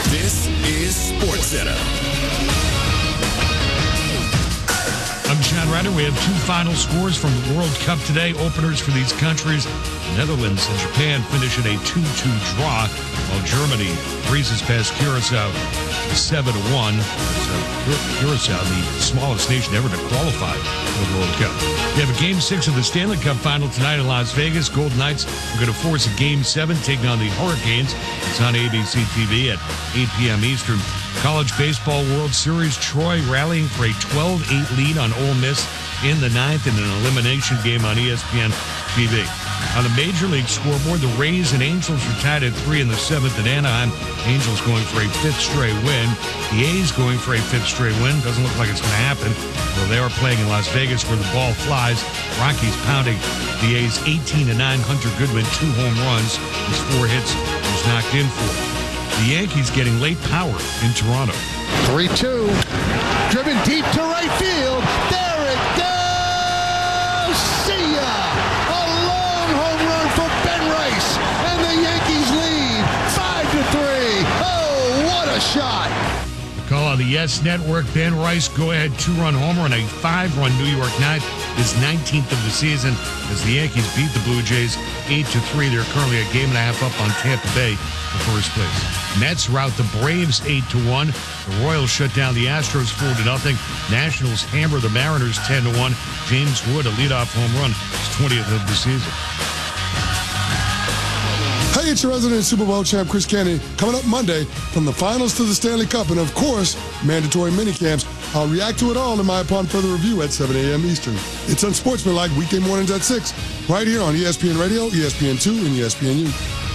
This is SportsCenter. I'm John Ryder. We have two final scores from the World Cup today. Openers for these countries. The Netherlands and Japan finish in a 2-2 draw, while Germany breezes past Curacao 7-1. Curacao, the smallest nation ever to qualify for the World Cup. We have a Game 6 of the Stanley Cup Final tonight in Las Vegas. Golden Knights are going to force a Game 7, taking on the Hurricanes. It's on ABC TV at 8 p.m. Eastern. College Baseball World Series, Troy rallying for a 12-8 lead on Ole Miss in the ninth in an elimination game on ESPN TV. On the Major League scoreboard, the Rays and Angels are tied at 3 in the seventh at Anaheim. Angels going for a fifth straight win. The A's going for a fifth straight win. Doesn't look like it's going to happen. Well, they are playing in Las Vegas where the ball flies. Rockies pounding the A's 18-9. Hunter Goodman, 2 home runs. His 4 hits was knocked in for. The Yankees getting late power in Toronto. 3-2. Driven deep to right field. There it goes. See ya. A long home run for Ben Rice. And the Yankees lead 5-3. Oh, what a shot. Call on the Yes Network. Ben Rice, go-ahead 2-run homer on a 5-run New York night. His 19th of the season as the Yankees beat the Blue Jays 8-3. They're currently a game and a half up on Tampa Bay for first place. Mets rout the Braves 8-1. The Royals shut down the Astros 4-0. Nationals hammer the Mariners 10-1. James Wood, a leadoff home run, his 20th of the season. Hey, it's your resident Super Bowl champ, Chris Kennedy, coming up Monday from the finals to the Stanley Cup and, of course, mandatory minicamps. I'll react to it all in my upon further review at 7 a.m. Eastern. It's Unsportsmanlike weekday mornings at 6, right here on ESPN Radio, ESPN2, and ESPNU.